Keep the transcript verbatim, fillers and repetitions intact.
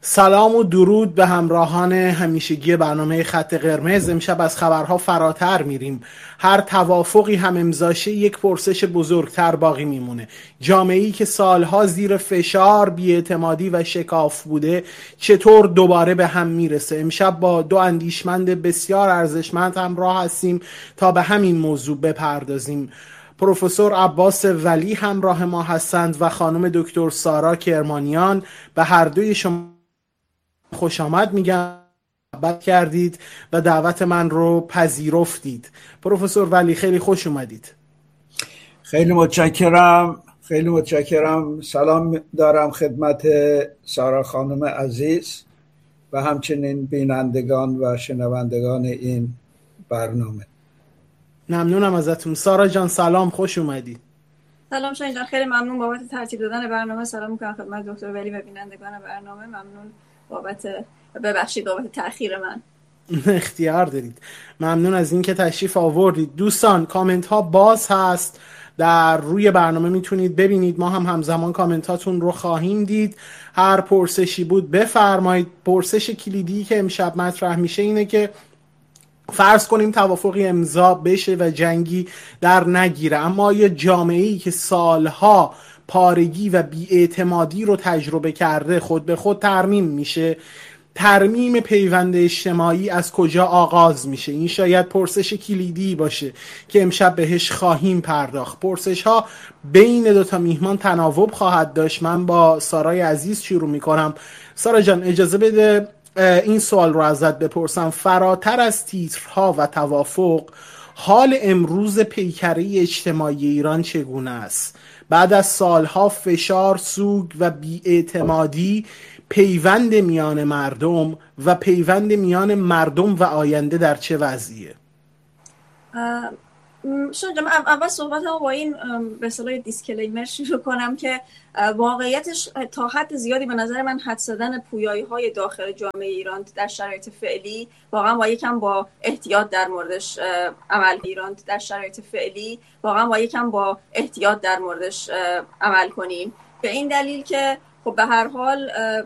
سلام و درود به همراهان همیشگی برنامه خط قرمز. امشب از خبرها فراتر میریم. هر توافقی هم امضاشه یک پرسش بزرگتر باقی میمونه. جامعه‌ای که سالها زیر فشار، بی‌اعتمادی و شکاف بوده چطور دوباره به هم میرسه؟ امشب با دو اندیشمند بسیار ارزشمند همراه هستیم تا به همین موضوع بپردازیم. پروفسور عباس ولی همراه ما هستند و خانم دکتر سارا کرمانیان. به هر دوی شما خوش آمد میگم، محبت کردید و دعوت من رو پذیرفتید. پروفسور ولی خیلی خوش اومدید. خیلی متشکرم خیلی متشکرم سلام دارم خدمت سارا خانم عزیز و همچنین بینندگان و شنوندگان این برنامه. ممنونم ازتون. سارا جان سلام، خوش اومدید. سلام شاید جان، خیلی ممنون بابت ترتیب دادن برنامه. سلام میکنم خدمت دکتر ولی و بینندگان برنامه. ممنون بابت ببخشید بابت تأخیر من. اختیار دارید. ممنون از اینکه تشریف آوردید. دوستان کامنت ها باز هست، در روی برنامه میتونید ببینید. ما هم همزمان کامنت هاتون رو خواهیم دید. هر پرسشی بود بفرمایید. پرسش کلیدی که امشب مطرح میشه اینه که فرض کنیم توافقی امضا بشه و جنگی در نگیره، اما یه جامعه‌ای که سالها پارگی و بی‌اعتمادی رو تجربه کرده خود به خود ترمیم میشه. ترمیم پیوند اجتماعی از کجا آغاز میشه؟ این شاید پرسش کلیدی باشه که امشب بهش خواهیم پرداخت. پرسش ها بین دوتا میهمان تناوب خواهد داشت. من با سارای عزیز شروع میکنم. سارا جان اجازه بده این سوال رو ازت بپرسم. فراتر از تیترها و توافق، حال امروز پیکره اجتماعی ایران چگونه است؟ بعد از سالها فشار، سوگ و بی‌اعتمادی، پیوند میان مردم و پیوند میان مردم و آینده در چه وضعیه؟ شاید اول صحبت ها با این به اصطلاح دیسکلیمر شروع کنم که واقعیتش تا حد زیادی به نظر من حد زدن پویایی های داخل جامعه ایران در شرایط فعلی واقعا با یکم با احتیاط در موردش عمل ایران در شرایط فعلی واقعا با یکم با احتیاط در موردش عمل کنیم، به این دلیل که خب به هر حال